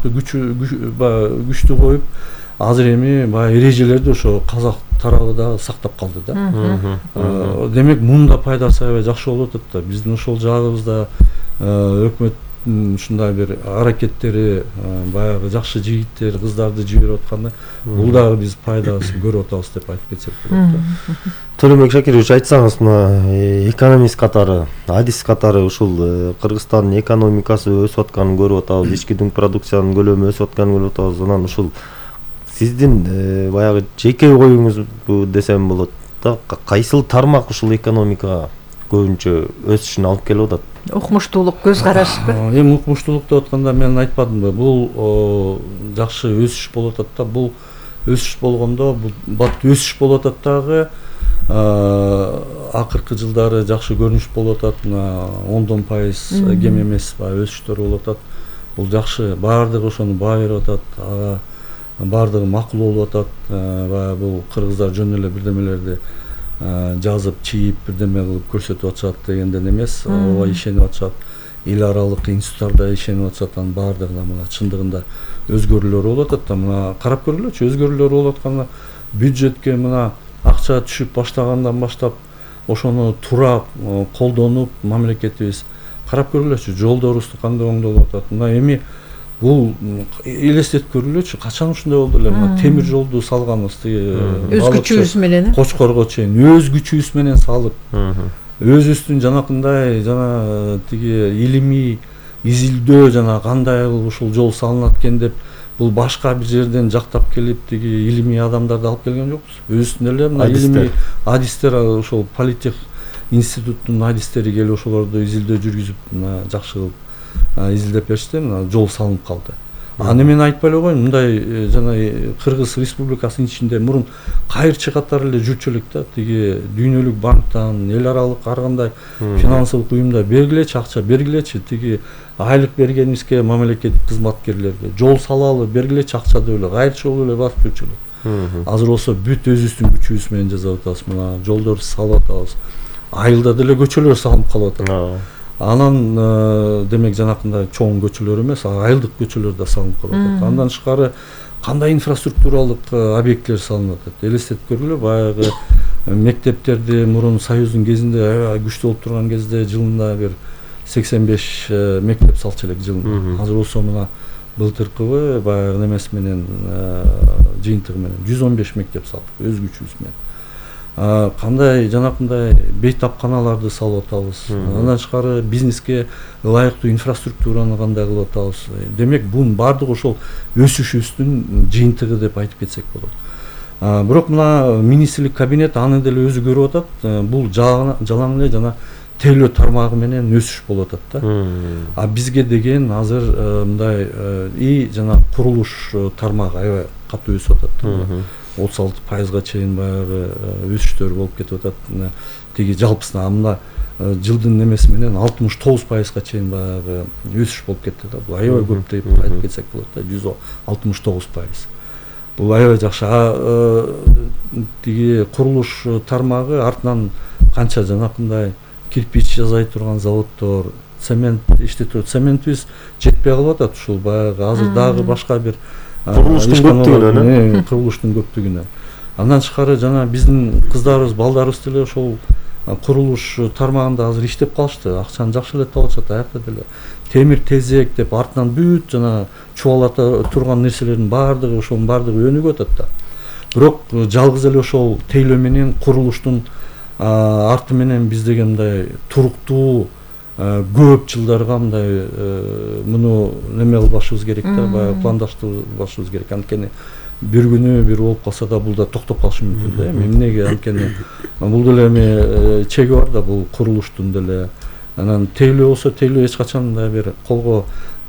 тармакты күчтүү коюп, азыр эми баягы эрежелерди ошо казак тарабы да сактап калды да. Демек мунун да пайдасы аябай жакшы болуп атат да. Биздин ошол жагыбызда өкмөт ушундай бир аракеттери, баягы жакшы жигиттер, кыздарды жиберип атканда, бул дагы биз пайдасын көрүп атабыз деп айтып кетсек болот да. Төлөнбек Шакирович, айтсаңыз, мына экономист катары, адис катары ушул Кыргызстандын экономикасы өсүп атканын көрүп атабыз, ички дүң продукциянын көлөмү өсүп атканын көрүп атабыз. Анан ушул сиздин баягы жеке оюңуз десем болот да, кайсыл тармак ушул экономикага көбүнчө өсүшүн алып келип атат? Укмуштуулук, көз карашпы? Эми укмуштуулук деп атканда мен айтпадымбы, бул жакшы өсүш болуп атат да. Бул өсүш болгондо, бат өсүш болуп атат дагы. Акыркы жылдары жакшы көрүнүш болуп атат. Мына 10% кем эмес өсүштөр болуп атат. Бул жакшы, баардыгы ошону баа берип атат. Баардыгы макул болуп атат. Баягы бул кыргыздар жөн эле бирдемелерди жазып, чийип, бирдеме кылып көрсөтүп атышат дегенден эмес, ооба ишенип атышат. Эл аралык институттарда ишенип атышат. Анын баардыгына мына чындыгында өзгөрүүлөр болуп атат да. Мына карап көргүлөчү, өзгөрүүлөр болуп атканда бюджетке мына акча түшүп баштагандан баштап ошону туура колдонуп мамлекетибиз, карап көргүлөчү, жолдорубузду кандай оңдолуп атат. Мына эми бул элестетип көргүлөчү, качан ушундай болду эле. Мына темир жолду салганбыз, өз күчүбүз менен, Кочкорго чейин өз күчүбүз менен салып, өзүбүздүн жанакындай жана тиги илимий изилдөө жана кандай ушул жол салынат экен деп, бул башка бир жерден жактап келип тиги илимий адамдарды алып келген жокпуз. Өзүбүздүн эле мына илимий адистер, ошол политех институттун адистери келип ошолорду изилдөө жүргүзүп, мына жакшы кылып изилдеп беришти. Мына жол салынып калды. Аны мен айтпай эле коеюн, мындай жана Кыргыз Республикасынын ичинде мурун кайырчы катары эле жүрчү элек да. Тиги Дүйнөлүк банктан, эл аралык ар кандай финансылык уюмда бергилечи акча, бергилечи, тиги айлык бергенибизге мамлекеттик кызматкерлерге жол салалы, бергилечи акча деп эле кайырчы болуп эле басып жүрчү элек. Азыр болсо бүт өзүбүздүн күчүбүз менен жасап атабыз. Мына жолдорду салып атабыз. Айылда деле көчөлөр салынып калып атат. Анан демек жанакындай чоң көчөлөр эмес, айылдык көчөлөр да салынып калып атат. Андан тышкары кандай инфраструктуралык объекттер салынып атат. Элестетип көргүлө, баягы мектептерди мурун Союздун кезинде аябай күчтүү болуп турган кезде жылына бир 85 мектеп салчу элек жылына. Азыр болсо мына былтыркыбы баягы немеси менен жыйынтыгы менен 115 мектеп салдык өз күчүбүз менен. Кандай жанакындай бейтапканаларды салып атабыз. Андан тышкары бизнеске ылайыктуу инфраструктураны кандай кылып атабыз. Демек бунун баардыгы ошол өсүшүбүздүн жыйынтыгы деп айтып кетсек болот. Бирок мына министрлик кабинет аны деле өзү көрүп атат. Бул жалаң эле жана тейлөө тармагы менен өсүш болуп атат да. Бизге деген азыр мындай жана курулуш тармагы аябай катуу өсүп атат да. 36%га чейин баягы өсүштөр болуп кетип атат. Тиги жалпысына мына жылдын немеси менен 69%га чейин баягы өсүш болуп кетти да. Бул аябай көп деп айтып кетсек болот да. 169%. Бул аябай жакшы. Тиги курулуш тармагы артынан канча жанакындай кирпич жасай турган заводдор, цемент иштетип турат. Цементибиз жетпей калып атат. Ушул баягы азыр дагы башка бир курулуштун көптүгүнөн. Андан тышкары жана биздин кыздарыбыз, балдарыбыз деле ошол курулуш тармагында азыр иштеп калышты. Акчаны жакшы эле табышат, аякта деле. Темир тезек деп артынан бүт жана чубалата турган нерселердин баардыгы, ошонун баардыгы өнүгүп атат да. Бирок жалгыз эле ошол тейлөө менен курулуштун арты менен биз деген мындай туруктуу көп жылдарга мындай муну неме кылбашыбыз керек да, баягы пландаштырбашыбыз керек. Анткени бир күнү бир болуп калса да бул да токтоп калышы мүмкүн да. Эмнеге? Анткени бул деле эми чеги бар да, бул курулуштун деле. Анан тейлөө болсо, тейлөө эч качан мындай бир колго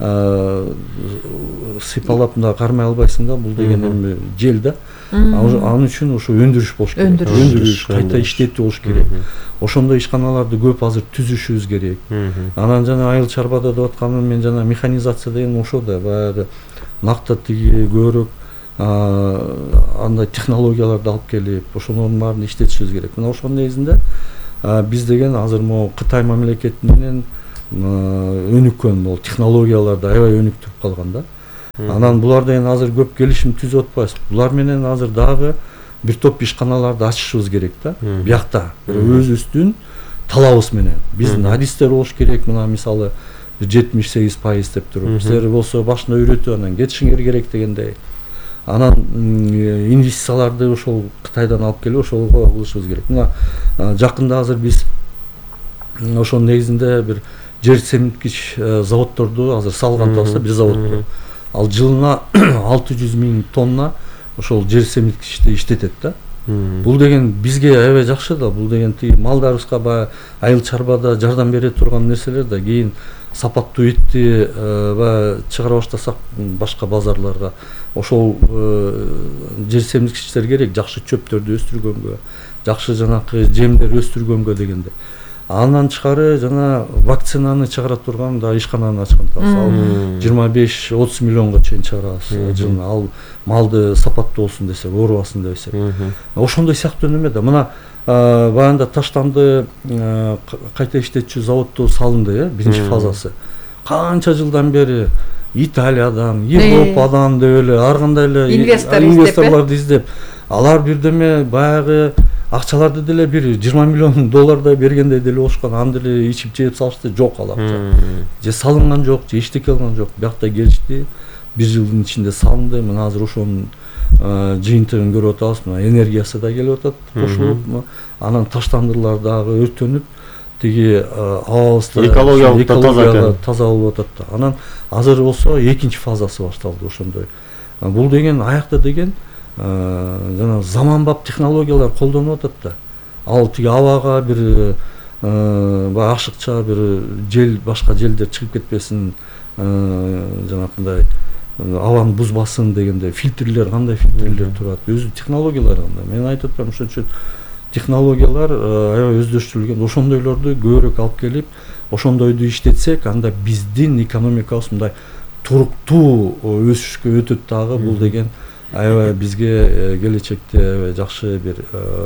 сыйпалап мындай кармай албайсың да. Бул деген эми жел да. Анын үчүн ошо өндүрүш болуш керек. Өндүрүш, кайта иштетүү болуш керек. Ошондой ишканаларды көп азыр түзүшүбүз керек. Анан жана айыл чарбада деп атканым мен жана механизация деген ошо да баягы накта тиги көбүрөөк андай технологияларды алып келип, ошонун баарын иштетишибиз керек. Мына ошонун негизинде биз деген азыр могу Кытай мамлекети менен өнүккөн, бул технологияларды аябай өнүктүрүп калган да. Анан булар деген азыр көп келишим түзүп атпайбыз. Булар менен азыр дагы бир топ ишканаларды ачышыбыз керек да. Биякта өзүбүздүн талабыбыз менен. Биздин адистер болуш керек. Мына мисалы 78% деп туруп, силер болсо башында үйрөтүп анан кетишиңер керек дегендей. Анан инвестицияларды ошол Кытайдан алып келип ошолго кылышыбыз керек. Мына жакында азыр биз ошол негизинде бир жер семирткич заводдорду азыр салган атабыз, бир заводду. Ал жылына 600 000 тонна ошол жер семирткичти иштетет да. Бул деген бизге аябай жакшы да. Бул деген тиги малдарыбызга баягы айыл чарбада жардам бере турган нерселер да. Кийин сапаттуу этти баягы чыгара баштасак башка базарларга ошол жер семирткичтер керек, жакшы чөптөрдү өстүргөнгө, жакшы жанакы жемдер өстүргөнгө дегенде. Андан тышкары жана вакцинаны чыгара турган да ишкананы ачкан атабыз. Ал 25-30 миллионго чейин чыгарабыз жылына. Ал малды сапаттуу болсун десек, оорубасын десек. Ошондой сыяктуу неме да. Мына баягында Таштанды кайта иштетчү заводду салынды, биринчи фазасы. Канча жылдан бери Италиядан, Европадан деп эле ар кандай эле инвесторлорду издеп, алар бирдеме баягы акчаларды деле бир 20 миллион доллардай бергендей деле болушкан. Аны деле ичип жеп салышты, жок ал акча. Же салынган жок, же иштеке алган жок. Биякта келишти, бир жылдын ичинде салынды. Мына азыр ошонун жыйынтыгын көрүп атабыз. Мына энергиясы да келип атат кошулуп, анан таштандылар дагы өртөнүп, тиги абабыз экологиялык таза болуп атат да. Анан азыр болсо экинчи фазасы башталды ошондой. Бул деген аякта деген жана заманбап технологиялар колдонуп атат да. Ал тиги абага бир баягы ашыкча бир жел, башка желдер чыгып кетпесин, жанакындай абаны бузбасын дегенде фильтрлер, кандай фильтрлер турат, өзү технологиялар кандай. Мен айтып атам, ошон үчүн технологиялар аябай өздөштүрүлгөн. Ошондойлорду көбүрөөк алып келип, ошондойду иштетсек, анда биздин экономикабыз мындай туруктуу өсүшкө өтөт дагы. Бул деген аябай бизге келечекте аябай жакшы бир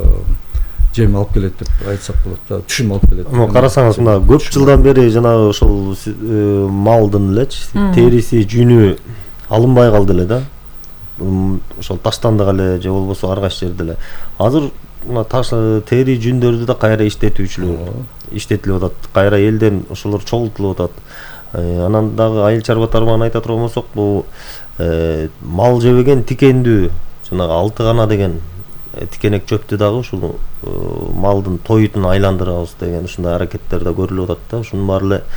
жем алып келет деп айтсак болот да, түшүм алып келет. Карасаңыз, мына көп жылдан бери жанагы ошол малдын элечи териси, жүнү алынбай калды эле да. Ошол Таштандыга эле же болбосо ар кайсы жерде эле. Азыр мына тери жүндөрдү да кайра иштетилип атат. Кайра элден ошолор чогултулуп атат. Анан дагы айыл чарба тармагын айта турган болсок, бул мал жебеген тикендүү жанагы алты гана деген тикенек чөптү дагы ушул малдын тоютун айландырабыз деген ушундай аракеттер да көрүлүп атат да. Ушунун баары эле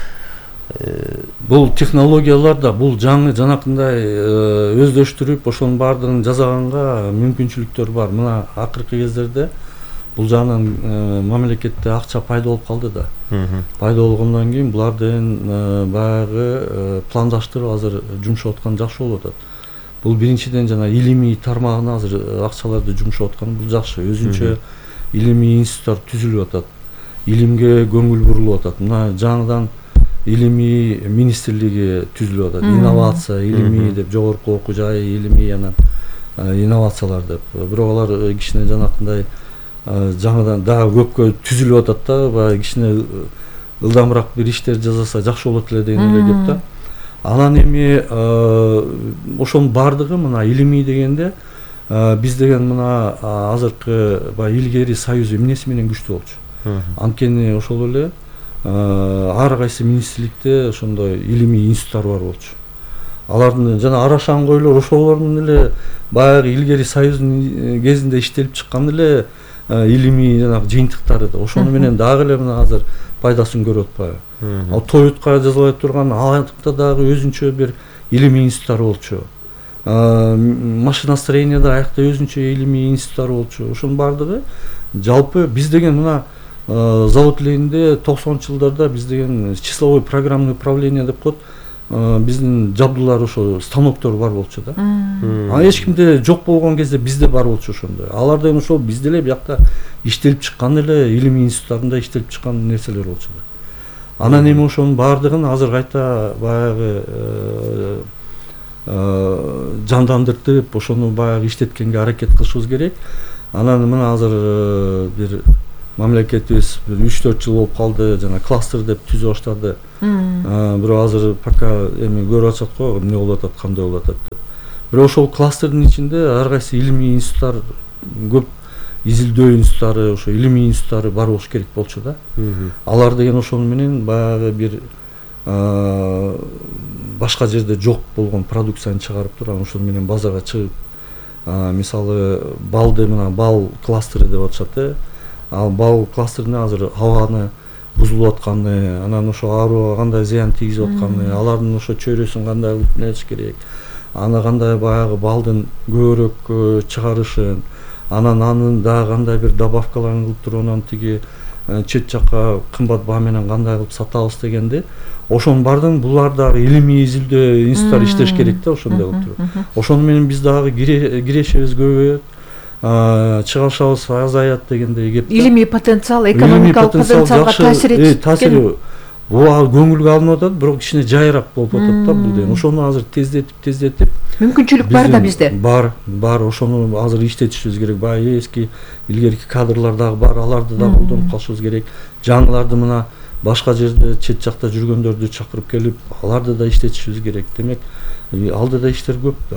бул технологиялар да бул жаңы жанакындай өздөштүрүп ошонун баардыгын жасаганга мүмкүнчүлүктөр бар. Мына акыркы кездерде бул жагынан мамлекетте акча пайда болуп калды да. Пайда болгондон кийин булар деген баягы пландаштырып азыр жумшап аткан жакшы болуп атат. Бул биринчиден жана илимий тармагына азыр акчаларды жумшап аткан, бул жакшы. Өзүнчө илимий институттар түзүлүп атат. Илимге көңүл бурулуп атат. Мына жаңыдан илимий министрлиги түзүлүп атат. Инновация, илимий деп, жогорку окуу жай, илимий анан инновациялар деп. Бирок алар кичине жанакындай жаңыдан дагы көпкө түзүлүп атат да. Баягы кичине ылдамыраак бир иштер жасаса жакшы болот эле деген эле кеп да. Анан эми ошонун баардыгы мына илимий дегенде биз деген мына азыркы баягы илгери союз эмнеси менен күчтүү болчу. Анткени ошол эле ар кайсы министрликте ошондой илимий институттар бар болчу. Алардын жана арашан койлор ошолордун эле баягы илгери союздун кезинде иштелип чыккан эле илимий жанагы жыйынтыктары да. Ошону менен дагы эле мына азыр пайдасын көрүп атпайбы. Ал тоютка жасалбай турган алакта дагы өзүнчө бир илимий институттар болчу. Машиностроенияда аякта өзүнчө илимий институттар болчу. Ошонун баардыгы жалпы биз деген мына завод элегинде 90-жылдарда биз деген числовой программный управление деп коет. Биздин жабдуулар ошо станоктор бар болчу да. Эч кимде жок болгон кезде бизде бар болчу ошондой. Алар деген ошол бизде эле биякта иштелип чыккан эле илимий институттарында иштелип чыккан нерселер болчу да. Анан эми ошонун баардыгын азыр кайта баягы жандандыртып, ошону баягы иштеткенге аракет кылышыбыз керек. Анан мына азыр бир мамлекетибиз бир 3-4 жыл болуп калды, жана кластер деп түзүп баштады. Бирок азыр пока эми көрүп атышат го, эмне болуп атат, кандай болуп атат деп. Бирок ошол кластердин ичинде ар кайсы илимий институттар көп, изилдөө институттары, ошо илимий институттары бар болуш керек болчу да. Алар деген ошону менен баягы бир башка жерде жок болгон продукцияны чыгарып турган, ошону менен базарга чыгып, мисалы балды мына бал кластери деп атышат. Ал бал кластерине азыр абаны бузулуп атканы, анан ошо арууга кандай зыян тийгизип атканы, алардын ошо чөйрөсүн кандай кылып нетиш керек, аны кандай баягы балдын көбүрөөк чыгарышын, анын дагы кандай бир добавкаларын кылып туруп анан тиги чет жакка кымбат баа менен кандай кылып сатабыз дегенде, ошонун баардыгын булар дагы илимий изилдөө институттар иштеш керек да, ошондой кылып туруп. Ошону менен биз дагы кирешибиз көбөйөт, чыгарышыбыз азаят дегендей кеп. Илимий потенциал, экономикалык потенциалга таасир этишет. Таасири бул көңүлгө алынып атат, бирок кичине жайыраак болуп атат да бул деген. Ошону азыр тездетип мүмкүнчүлүк бар да бизде. Бар, ошону азыр иштетишибиз керек. Баягы эски илгерки кадрлар дагы бар, аларды да колдонуп калышыбыз керек. Жаңыларды мына башка жерде чет жакта жүргөндөрдү чакырып келип, аларды да иштетишибиз керек. Демек, алдыда иштер көп да.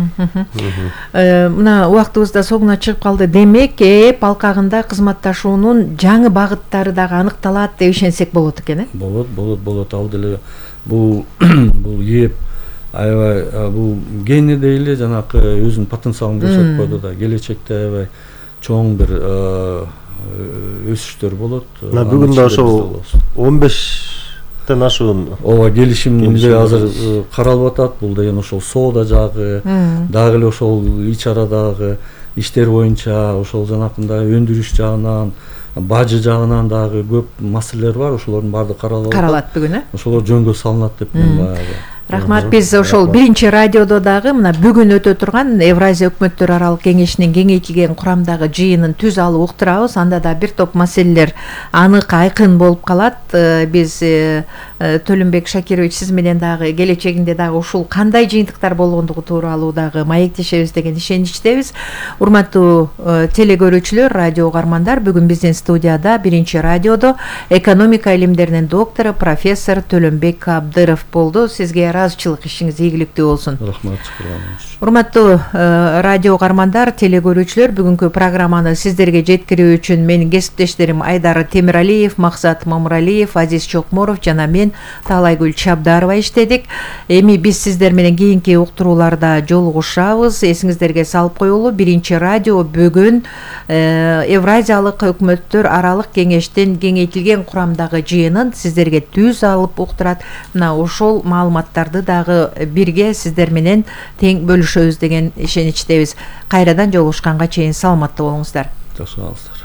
Мына убактыбыз да соңуна чыгып калды. Демек, ЭЭП алкагында кызматташуунун жаңы багыттары дагы аныкталат деп ишенсек болот экен, э? Болот. Ал деле бул ЭЭП аябай бул кени дейли, жанакы өзүнүн потенциалын көрсөтүп койду да. Келечекте аябай чоң бир өсүштөр болот. Бүгүн да ошол 15 ашуун ооба келишимде азыр каралып атат. Бул деген ошол соода жагы, дагы эле ошол ич арадагы иштер боюнча, ошол жанакындай өндүрүш жагынан, бажы жагынан дагы көп маселелер бар. Ошолордун баардыгы каралат бүгүн, э? Ошолор жөнгө салынат деп мен баягы. Рахмат. Биз ошол биринчи радиодо дагы мына бүгүн өтө турган Евразия өкмөттөр аралык кеңешинин кеңейтилген курамдагы жыйынын түз алып уктурабыз. Анда да бир топ маселелер анык, айкын болуп калат. Биз Төлөнбек Шакирович, сиз менен дагы келечегинде дагы ушул кандай жыйынтыктар болгондугу тууралуу дагы маектешебиз деген ишеничтебиз. Урматтуу телекөрүүчүлөр, радио угармандар, бүгүн биздин студияда биринчи радиодо экономика илимдеринин доктору профессор Төлөнбек Абдыров болду. Сизге ыраазычылык, ишиңиз ийгиликтүү болсун. Рахмат, шүкүр. Урматтуу радио угармандар, телекөрүүчүлөр, бүгүнкү программаны сиздерге жеткирүү үчүн менин кесиптештерим Айдар Темиралиев, Максат Мамуралиев, Азиз Чокморов жана мен Таалайгүл Чабдарова иштедик. Эми биз сиздер менен кийинки уктурууларда жолугушабыз. Эсиңиздерге салып коелу, биринчи радио бүгүн Евразиялык өкмөттөр аралык кеңештин кеңейтилген курамдагы жыйынын сиздерге түз алып уктурат. Мына ошол маалыматтарды дагы бирге сиздер менен тең бөлүшөбүз деген ишеничтебиз. Кайрадан жолугушканга чейин саламаттуу болуңуздар. Жакшы болуңуздар.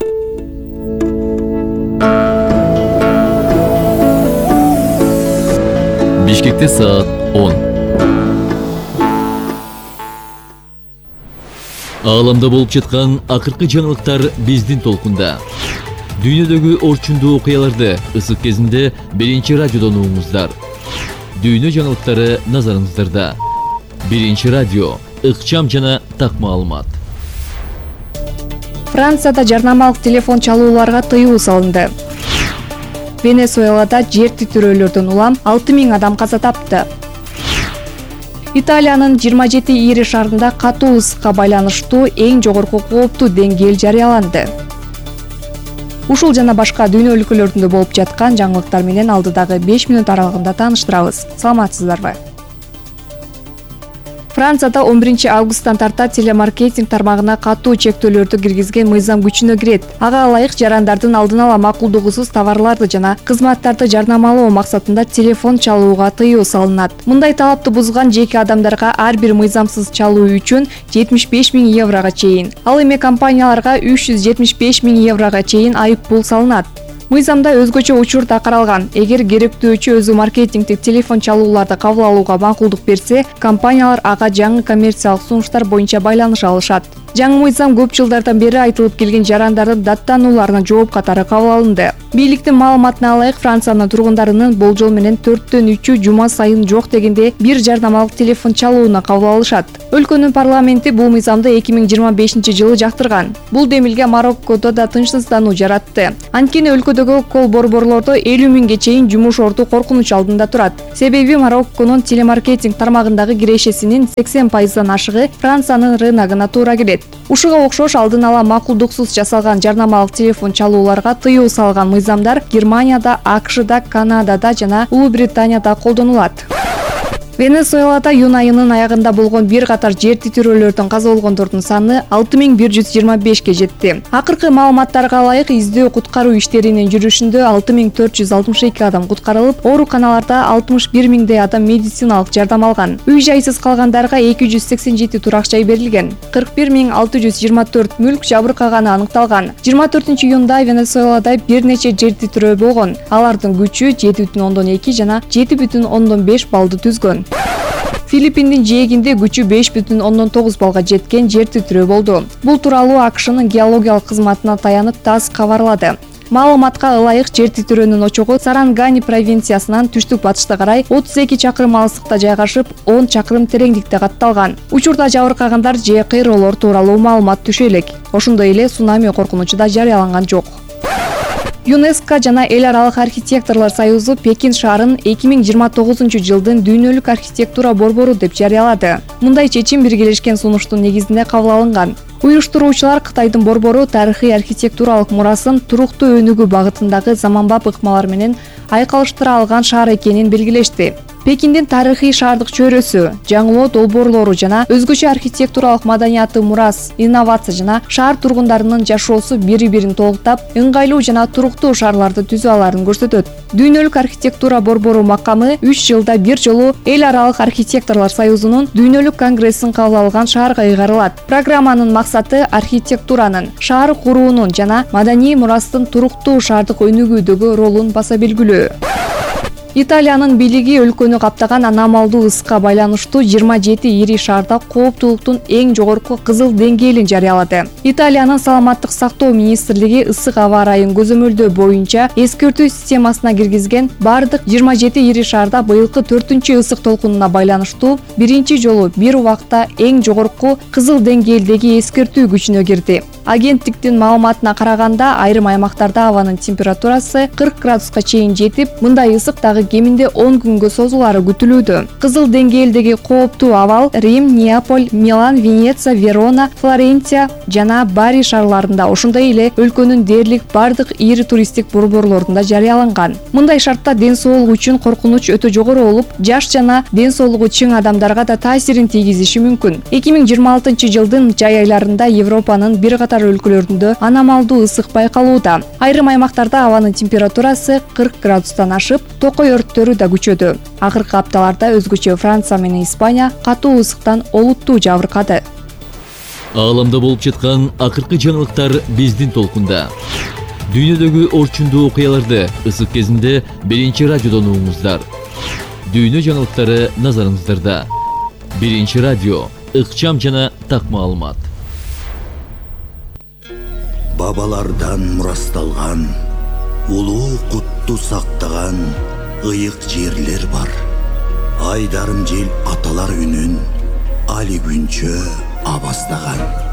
Бишкекте саат 10. Ааламда болуп жаткан акыркы жаңылыктар биздин толкунда. Дүйнөдөгү орчундуу окуяларды ысык кезинде биринчи радиодон угуңуздар. Дүйнө жаңылыктары назарыңыздарда. Биринчи радио, ыкчам жана так маалымат. Францияда жарнамалык телефон чалууларга тыюу салынды. Венесуэлада жер титирөөлөрдөн улам 6000 адам каза тапты. Италиянын 27 ири шаарында катуу ысыкка байланыштуу эң жогорку кооптуу деңгээл жарыяланды. Ушул жана башка дүйнө өлкөлөрүндө болуп жаткан жаңылыктар менен алдыдагы 5 мүнөт аралыгында тааныштырабыз. Саламатсыздарбы? Францияда 11 августтан тарта телемаркетинг тармагына катуу чектөөлөрдү киргизген мыйзам күчүнө кирет. Ага ылайык жарандардын алдын ала макулдугусуз товарларды жана кызматтарды жарнамалоо максатында телефон чалууга тыюу салынат. Мындай талапты бузган жеке адамдарга ар бир мыйзамсыз чалуу үчүн 75 000 еврого чейин, ал эми компанияларга 375 000 еврого чейин айып пул салынат. Мыйзамда өзгөчө учур да каралган. Эгер керектөөчү өзү маркетингдик телефон чалууларды кабыл алууга макулдук берсе, компаниялар ага жаңы коммерциялык сунуштар боюнча байланыша алышат. Жаңы мыйзам көп жылдардан бери айтылып келген жарандардын даттанууларына жооп катары кабыл алынды. Бийликтин маалыматына ылайык, Франциянын тургундарынын болжол менен 4/3 жума сайын жок дегенде бир жарнамалык телефон чалууна кабыл алышат. Өлкөнүн парламенти бул мыйзамды 2025-жылы жактырган. Бул демилге Мароккодо да тынчсыздануу жаратты. Анткени өлкөдөгү кол борборлордо 50 миңге чейин жумуш орду коркунуч алдында турат. Себеби Марокконун телемаркетинг тармагындагы кирешесинин 80%дан ашыгы Франциянын рыногуна туура келет. Ушуга окшош алдын ала макулдуксуз жасалган жарнамалык телефон чалууларга тыюу салган мыйзамдар Германияда, AQШда, Канадада жана Улуу Британияда колдонулат. Венесуэлада июнь айынын аягында болгон бир катар жер титирөөлөрдөн каза болгондордун саны 6125ге жетти. Акыркы маалыматтарга ылайык, издөө куткаруу иштеринин жүрүшүндө 6462 адам куткарылып, ооруканаларда 61 миңдей адам медициналык жардам алган. Үй жайсыз калгандарга 287 турак жай берилген. 41624 мүлк жабыркаганы аныкталган. 24 июнда Венесуэлада бир нече жер титирөө болгон. Алардын күчү 7,2 жана 7,5 баллды түзгөн. Филиппиндин жээгинде күчү 5,9 балга жеткен жер титирөө болду. Бул тууралуу AQШнын геологиялык кызматына таянып ТАСС кабарлады. Маалыматка ылайык, жер титирөөнүн очогу Сарангани провинциясынан түштүк батышка карай 32 чакырым алыстыкта жайгашып, 10 чакырым тереңдикте катталган. Учурда жабыркагандар же кыйроолор тууралуу маалымат түшө элек. Ошондой эле цунами коркунучу да жарыяланган жок. ЮНЕСКО жана Эл аралык архитекторлор союзу Пекин шаарын 2029-жылдын дүйнөлүк архитектура борбору деп жарыялады. Мындай чечим биргелешкен сунуштун негизинде кабыл алынган. Уюштуруучулар Кытайдын борбору тарыхый архитектуралык мурасын туруктуу өнүгүү багытындагы заманбап ыкмалар менен айкалыштыра алган шаар экенин белгилешти. Пекиндин тарыхый шаардык чөйрөсү, жаңылоо долбоорлору жана өзгөчө архитектуралык маданияты мурас, инновация жана шаар тургундарынын жашоосу бири-бирин толуктап, ыңгайлуу жана туруктуу шаарларды түзүү аларын көрсөтөт. Дүйнөлүк архитектура борбору макамы 3 жылда бир жолу Эл аралык архитекторлор союзунун дүйнөлүк конгрессин кабыл алган шаарга ыйгарылат. Программанын максаты архитектуранын, шаар куруунун жана маданий мурастын туруктуу шаардык өнүгүүдөгү ролун баса белгилөө. Италиянын бийлиги өлкөнү каптаган аномалдуу ысыкка байланыштуу 27 ири шаарда кооптуулуктун эң жогорку кызыл деңгээлин жарыялады. Италиянын саламаттык сактоо министрлиги ысык аба ырайын көзөмөлдөө боюнча эскертүү системасына киргизген бардык 27 ири шаарда быйылкы 4-чү ысык толкунуна байланыштуу биринчи жолу бир убакта эң жогорку кызыл деңгээлдеги эскертүү күчүнө кирди. Агенттиктин маалыматына караганда, айрым аймактарда абанын температурасы 40 градуска чейин жетип, мындай ысык дагы кеминде 10 күнгө созулары күтүлүүдө. Кызыл деңгээлдеги кооптуу абал Рим, Неаполь, Милан, Венеция, Верона, Флоренция жана Бари шаарларында, ошондой эле өлкөнүн дээрлик бардык ири туристтик борборлорунда жарыяланган. Мындай шартта ден соолук үчүн коркунуч өтө жогору болуп, жаш жана ден соолугу чың адамдарга да таасирин тийгизиши мүмкүн. 2026-жылдын жай айларында Европанын бир катар өлкөлөрүндө аномалдуу ысык байкалууда. Айрым аймактарда абанын температурасы 40 градустан ашып, токой өрттөрү да күчөдү. Акыркы апталарда өзгөчө Франция менен Испания катуу ысыктан олуттуу жабыркады. Ааламда болуп жаткан акыркы жаңылыктар биздин толкунда. Дүйнөдөгү орчундуу окуяларды ысык кезинде биринчи радиодон угуңуздар. Дүйнө жаңылыктары назарыңыздарда. Биринчи радио, ыкчам жана так маалымат. Бабалардан мурасталган, улуу кутту сактаган ыйык жерлер бар. Айдарым жел аталар үнүн али күнчө абастаган.